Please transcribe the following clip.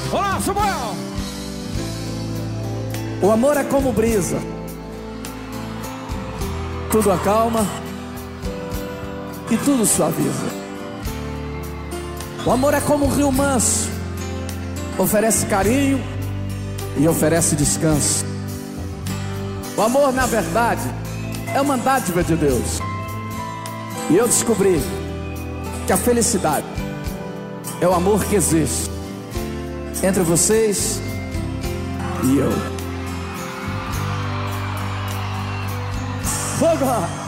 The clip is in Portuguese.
Olá, Samuel! O amor é como brisa, tudo acalma e tudo suaviza. O amor é como um rio manso, oferece carinho e oferece descanso. O amor, na verdade, é uma dádiva de Deus. E eu descobri que a felicidade é o amor que existe entre vocês e eu. Fogo!